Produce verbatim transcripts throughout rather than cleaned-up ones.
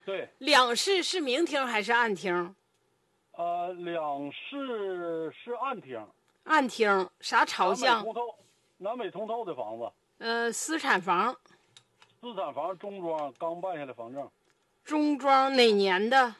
对。 两室是明厅还是暗厅？ 呃，两室是暗厅。 暗厅啥朝向？ 南北通透，南北通透的房子。 呃，私产房。 私产房中庄，刚办下来房证。 中庄哪年的？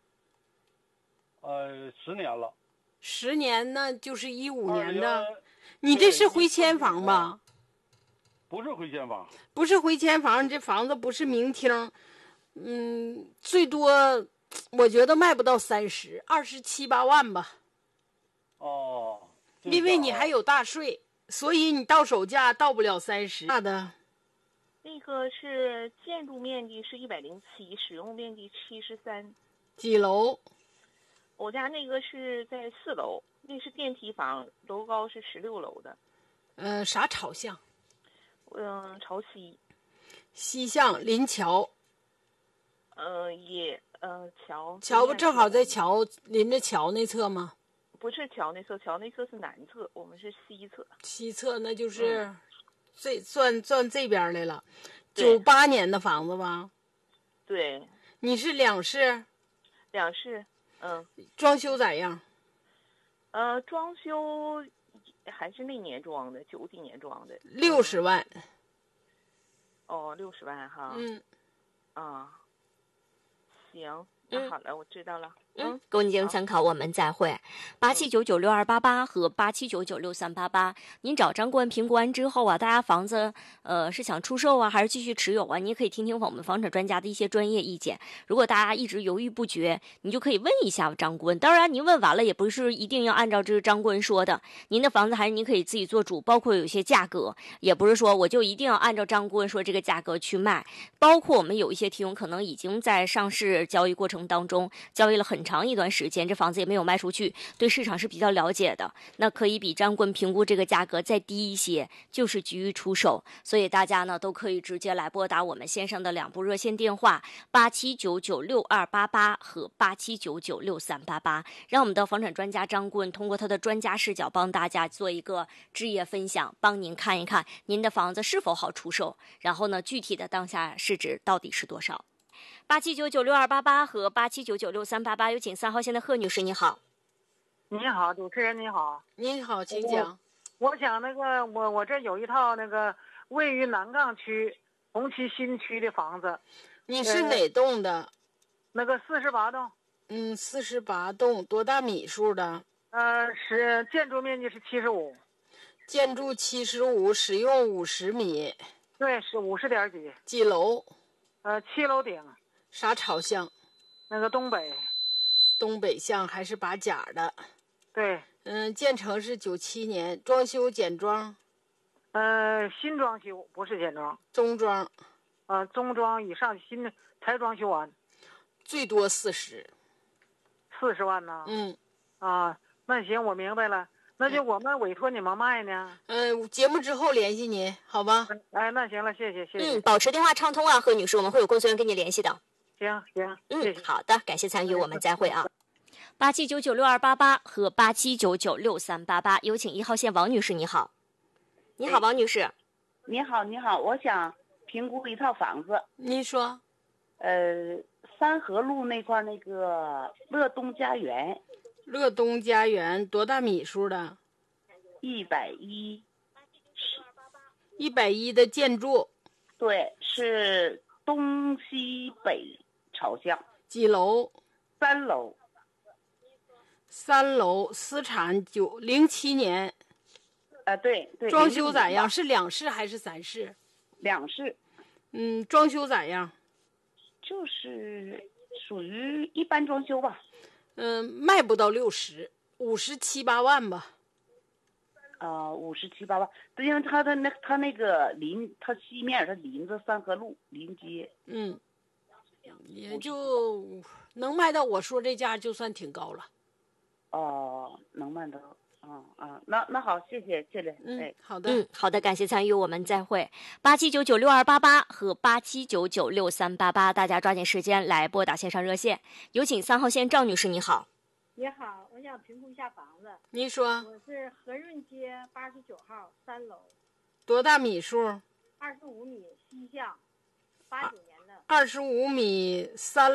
呃，十年了。 十年那就是一五年二的。 零你这是回迁房吧？ 不是回迁房。 不是回迁房，你这房子不是明厅。嗯，最多我觉得卖不到三十，二十七八万吧。 哦。 因为你还有大税，所以你到手价到不了三十。大的。 那个是建筑面积是一百零七，使用面积七十三。 几楼？ 我家那个是在四楼，那是电梯房，楼高是十六楼的。 呃，啥朝向？ 嗯，朝西。 西向临桥。 呃，也呃桥。 桥不正好在桥临着桥那侧吗？ 不是桥那侧，桥那侧是南侧，我们是西侧。 西侧那就是这、嗯、算算这边来了。 九八年的房子吧？ 对。 你是两室？ 两室。嗯。 装修咋样？ 呃，装修还是那年装的，九几年装的。 六十万。 嗯、哦，六十万哈。 嗯。 啊。行，那好了，嗯、我知道了。 嗯，供您参考，我们再会。八七九九六二八八和八七九九六三八八，您找张顾问评估完之后啊，大家房子呃是想出售啊，还是继续持有啊？你也可以听听我们房产专家的一些专业意见。如果大家一直犹豫不决，你就可以问一下张顾问。当然，您问完了也不是一定要按照这个张顾问说的，您的房子还是您可以自己做主，包括有些价格，也不是说我就一定要按照张顾问说这个价格去卖。包括我们有一些听众可能已经在上市交易过程当中交易了很长一段时间，这房子也没有卖出去，对市场是比较了解的，那可以比张顾问评估这个价格再低一些，就是急于出手。所以大家呢都可以直接来拨打我们线上的两部热线电话八七九九六二八八和八七九九六三八八，让我们的房产专家张顾问通过他的专家视角帮大家做一个置业分享，帮您看一看您的房子是否好出售，然后呢具体的当下市值到底是多少。八七九九六二八八和八七九九六三八八，有请三号线的贺女士，你好。 你好，主持人你好。 您好，请讲。 我, 我想那个我我这有一套那个位于南岗区红旗新区的房子。 你是哪栋的？呃、 那个四十八栋。 嗯，四十八栋，多大米数的？ 呃，是建筑面积是七十五。 建筑七十五，使用五十米。 对，是五十点几。 几楼？ 呃，七楼顶。 啥朝向？ 那个东北。 东北向还是把甲的？ 对。 嗯，建成是九七年，装修简装。 呃，新装修，不是简装。 中装。 呃，中装以上新的才装修完。 最多四十。 四十万呢？ 嗯。 啊，那行，我明白了。那就我们委托你们卖呢。 嗯、呃，节目之后联系您，好吧？ 哎，那行了，谢谢，谢谢。 嗯，保持电话畅通啊，贺女士，我们会有工作人员跟你联系的。 行行， 嗯， 谢谢好的，感谢参与，我们再会啊。八七九九六二八八和八七九九六三八八，有请一号线王女士，你好。你好，王女士。 你好，你好，我想评估一套房子。 您说。 呃，三河路那块那个乐东家园。 乐东家园多大米数的？ 一百一。 一百一的建筑。 对，是东西北朝向。 几楼？ 三楼。 三楼，私产，九零七年。 呃，对对。 装修咋样？是两室还是三室？ 两室。 嗯，装修咋样？ 就是属于一般装修吧。 嗯，卖不到六十，五十七八万吧。 呃，五十七八万，因为他的那他那个临，他西面他临着三河路临街。 嗯，也就能卖到我说这价，就算挺高了。 哦，能卖到。嗯嗯，那那好，谢谢谢谢。 嗯， 哎， 好的， 嗯，好的，感谢参与，我们再会。八七九九六二八八和八七九九六三八八，大家抓紧时间来拨打线上热线。有请三号线赵女士，你好。 你好，我想评估一下房子。 您说。 我是和润街八十九号三楼。 多大米数？ 二十五米，西向，八九年的。 二十五米三